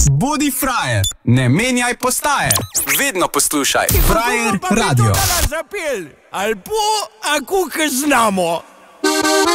Bodi frajer, ne menjaj postaje. Vedno poslušaj Frajer Radio. Ali bo, ako znamo.